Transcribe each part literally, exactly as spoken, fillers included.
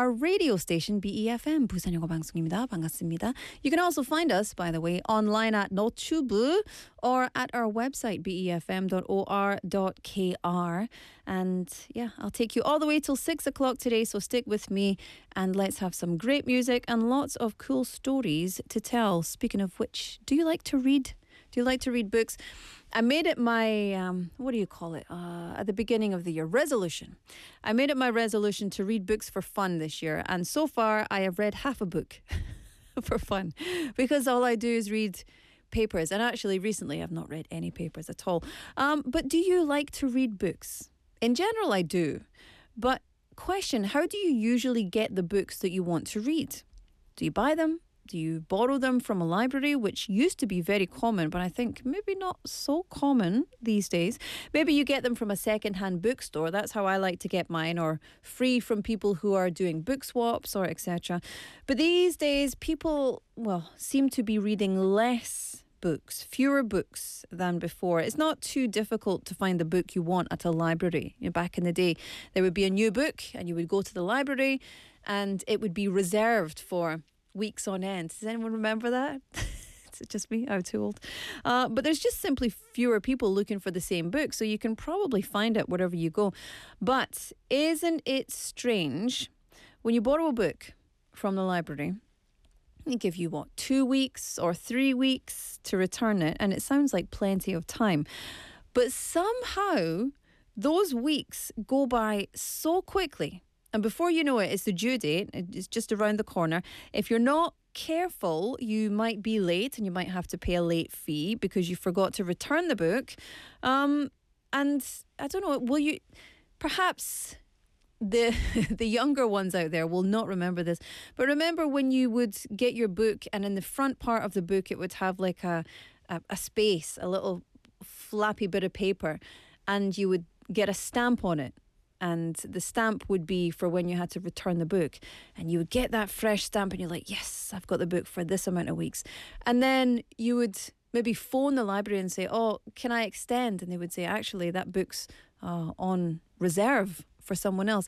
our radio station B E F M 부산 영어 방송입니다. 반갑습니다. You can also find us, by the way, online at 너튜브 or at our website b e f m dot o r dot k r. And yeah, I'll take you all the way till six o'clock today, so stick with me and let's have some great music and lots of cool stories to tell. Speaking of which, do you like to read? Do you like to read books? I made it my, um, what do you call it, uh, at the beginning of the year, resolution. I made it my resolution to read books for fun this year. And so far, I have read half a book for fun because all I do is read papers. And actually, recently, I've not read any papers at all. Um, but do you like to read books? In general, I do. But question, how do you usually get the books that you want to read? Do you buy them? Do you borrow them from a library, which used to be very common, but I think maybe not so common these days? Maybe you get them from a second-hand bookstore. That's how I like to get mine, or free from people who are doing book swaps or et cetera. But these days, people, well, seem to be reading less books, fewer books than before. It's not too difficult to find the book you want at a library. You know, back in the day, there would be a new book, and you would go to the library, and it would be reserved for weeks on end. Does anyone remember that? Is it just me? I'm too old. Uh, but there's just simply fewer people looking for the same book, so you can probably find it wherever you go. But isn't it strange when you borrow a book from the library, they give you, what, two weeks or three weeks to return it, and it sounds like plenty of time. But somehow those weeks go by so quickly. And before you know it, it's the due date. It's just around the corner. If you're not careful, you might be late and you might have to pay a late fee because you forgot to return the book. Um, and I don't know, will you... Perhaps the the younger ones out there will not remember this. But remember when you would get your book and in the front part of the book it would have like a, a, a space, a little flappy bit of paper, and you would get a stamp on it. And the stamp would be for when you had to return the book. And you would get that fresh stamp and you're like, yes, I've got the book for this amount of weeks. And then you would maybe phone the library and say, oh, can I extend? And they would say, actually, that book's uh, on reserve for someone else.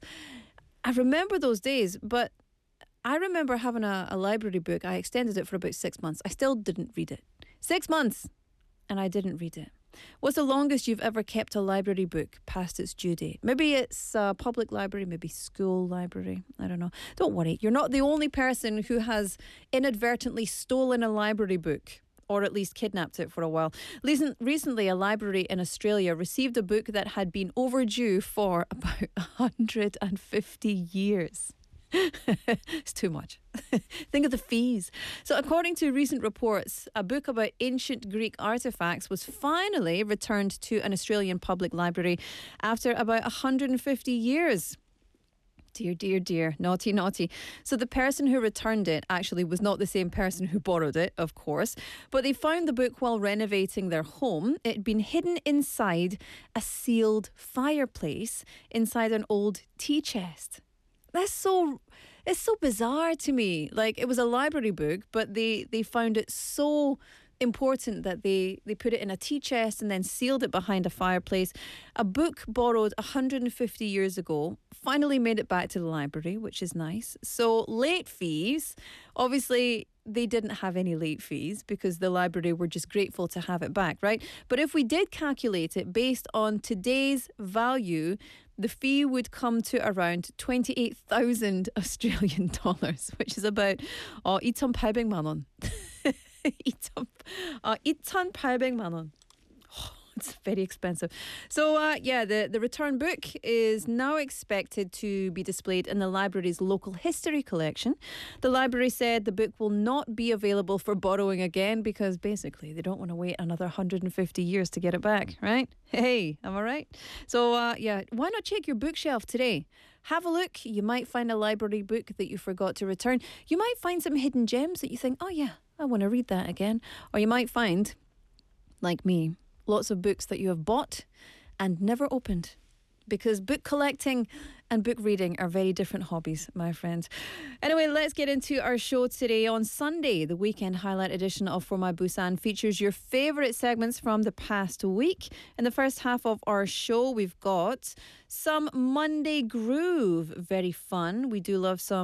I remember those days, but I remember having a, a library book. I extended it for about six months. I still didn't read it. Six months! And I didn't read it. What's the longest you've ever kept a library book past its due date? Maybe it's a public library, maybe school library. I don't know. Don't worry. You're not the only person who has inadvertently stolen a library book, or at least kidnapped it for a while. Recently, a library in Australia received a book that had been overdue for about one hundred fifty years. It's too much. Think of the fees. So according to recent reports, a book about ancient Greek artifacts was finally returned to an Australian public library after about one hundred fifty years. Dear, dear, dear. Naughty, naughty. So the person who returned it actually was not the same person who borrowed it, of course. But they found the book while renovating their home. It had been hidden inside a sealed fireplace inside an old tea chest. That's so, it's so bizarre to me. Like, it was a library book, but they, they found it so important that they, they put it in a tea chest and then sealed it behind a fireplace. A book borrowed one hundred fifty years ago finally made it back to the library, which is nice. So late fees, obviously they didn't have any late fees because the library were just grateful to have it back, right? But if we did calculate it based on today's value, the fee would come to around twenty-eight thousand Australian dollars, which is about 어, 이천팔백만 원. 이천팔백만 원. It's very expensive. So, uh, yeah, the, the return book is now expected to be displayed in the library's local history collection. The library said the book will not be available for borrowing again because basically they don't want to wait another one hundred fifty years to get it back, right? Hey, am I right? So, uh, yeah, why not check your bookshelf today? Have a look. You might find a library book that you forgot to return. You might find some hidden gems that you think, oh, yeah, I want to read that again. Or you might find, like me, lots of books that you have bought and never opened. Because book collecting and book reading are very different hobbies, my friends. Anyway, let's get into our show today. On Sunday, the weekend highlight edition of For My Busan features your favourite segments from the past week. In the first half of our show, we've got some Monday groove. Very fun. We do love some